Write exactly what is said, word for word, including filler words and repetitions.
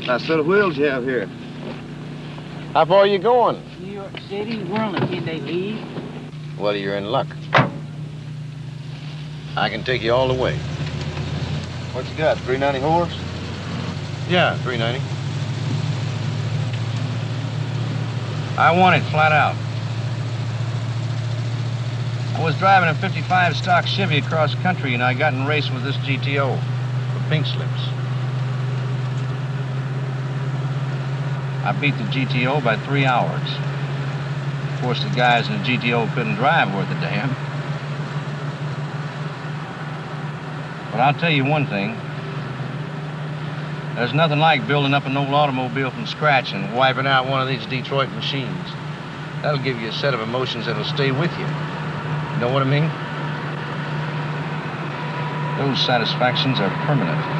Nice set of wheels you have here. How far are you going? New York City. When can they leave? Well, you're in luck. I can take you all the way. What you got, three ninety horse? Yeah, three ninety. I want it flat out. I was driving a fifty-five stock Chevy across country and I got in a race with this G T O for pink slips. I beat the G T O by three hours. Of course, the guys in the G T O couldn't drive worth a damn. But I'll tell you one thing. There's nothing like building up an old automobile from scratch and wiping out one of these Detroit machines. That'll give you a set of emotions that'll stay with you. You know what I mean? Those satisfactions are permanent.